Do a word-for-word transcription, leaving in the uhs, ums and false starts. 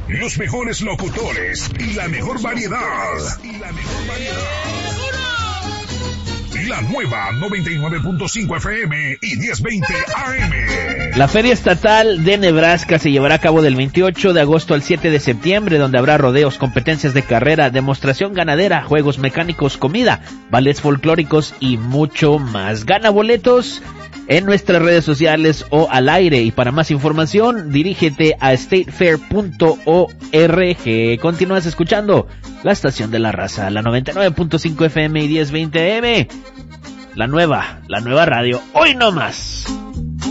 Los mejores locutores y la mejor variedad. Y la mejor variedad. La nueva noventa y nueve punto cinco F M y diez veinte A M. La Feria Estatal de Nebraska se llevará a cabo del veintiocho de agosto al siete de septiembre, donde habrá rodeos, competencias de carrera, demostración ganadera, juegos mecánicos, comida, ballets folclóricos y mucho más. Gana boletos en nuestras redes sociales o al aire, y para más información dirígete a state fair punto org. Continúas escuchando la estación de la raza, la noventa y nueve punto cinco F M y diez veinte A M, la nueva, la nueva radio, hoy no más.